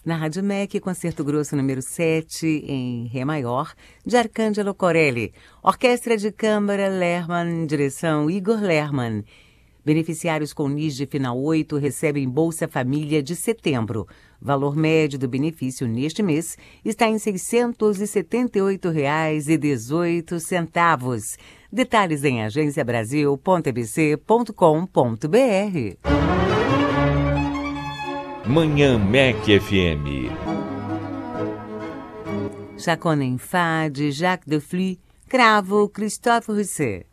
Na Rádio MEC, Concerto Grosso número 7, em Ré maior, de Arcângelo Corelli. Orquestra de Câmara Lerman, direção Igor Lerman. Beneficiários com NIS de final 8 recebem Bolsa Família de setembro. Valor médio do benefício neste mês está em R$ 678,18. Detalhes em agenciabrasil.ebc.com.br. Manhã MEC FM. Chacona em Fá, de Jacques Dufly, Cravo, Christophe Rousset.